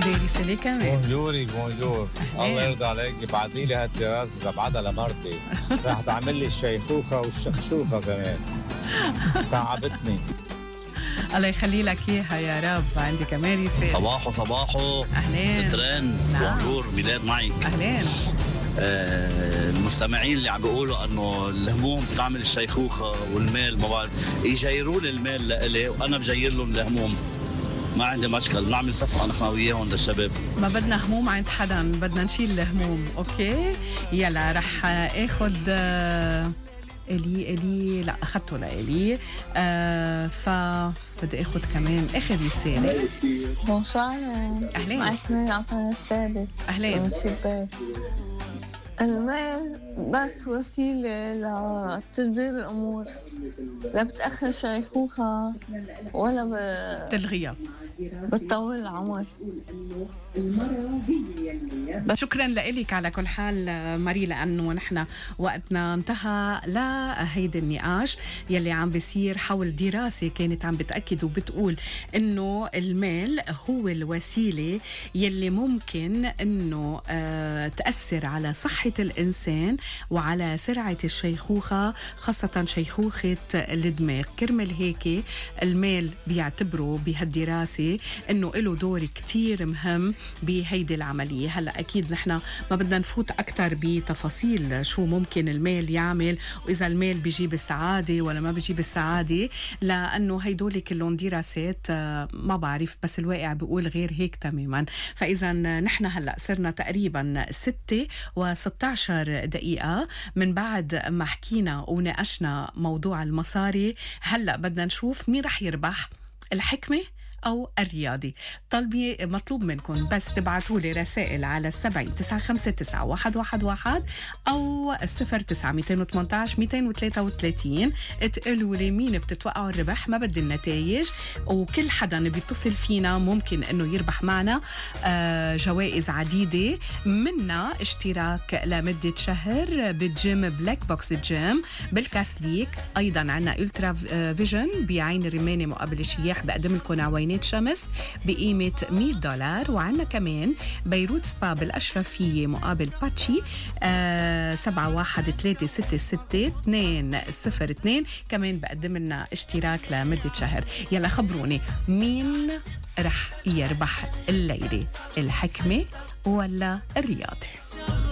بدي رسالة كمان. بونجوري بونجور، الله يرضى عليك ابعتي لي هالجواز ببعتها لمرتي، رح تعمل لي الشيخوخة والشخشوخة كمان، تعبتني. الله يخلي لك اياها يا رب. عندي كمان رسالة. صباحو أهلين. سترين. نعم. بونجور ميلاد معك. أهلين. المستمعين اللي عم بيقولوا انه الهموم بتعمل الشيخوخه والمال ما بعرف يجيروا لي المال لإلي وانا بجير لهم الهموم، ما عندي مشكل، نعمل صفقه نحن وياهم للشباب. ما بدنا هموم عند حدا، بدنا نشيل الهموم. اوكي يلا رح اخد الي لا اخذته لإلي. بدي اخد كمان اخر رسالة. بونسوار. أهلين. معك من عطاء الثابت. أهلين. المال بس وسيلة لتدبير الأمور، لا بتأخر شيخوخة ولا تلغيها، بتطول العمر. شكرا لك على كل حال ماري، لأنه نحن وقتنا انتهى لهيدا النقاش يلي عم بيصير حول دراسة كانت عم بتأكد وبتقول إنه المال هو الوسيلة يلي ممكن إنه تأثر على صحة الإنسان وعلى سرعة الشيخوخة، خاصة شيخوخة الدماغ. كرمال هيك المال بيعتبروا بهالدراسة إنه له دور كتير مهم بهيدي العملية. هلأ أكيد نحن ما بدنا نفوت أكتر بتفاصيل شو ممكن المال يعمل وإذا المال بيجيب السعادة ولا ما بيجيب السعادة، لأنه هيدول كلهم دراسات ما بعرف، بس الواقع بيقول غير هيك تماما. فإذا نحن هلأ صرنا تقريبا 6:16 دقيقة من بعد ما حكينا وناقشنا موضوع المصاري. هلأ بدنا نشوف مين رح يربح، الحكمة أو الرياضي. طلبي مطلوب منكم بس تبعتوا لي رسائل على 7-959-111 أو 0-9-218-233 تقولوا لي مين بتتوقعوا الربح. ما بدي النتائج، وكل حدا بيتصل فينا ممكن أنه يربح معنا جوائز عديدة، منها اشتراك لمدة شهر بالجيم بلاك بوكس جيم بالكاسليك. أيضا عنا ألترا فيجن بعين الرمانة مقابل الشياح بقدم لكم عوينات شمس بقيمة $100. وعنا كمان بيروت سبا بالأشرفية مقابل باتشي 71366202 كمان بقدم لنا اشتراك لمدة شهر. يلا خبروني مين رح يربح الليلة، الحكمة ولا الرياضي؟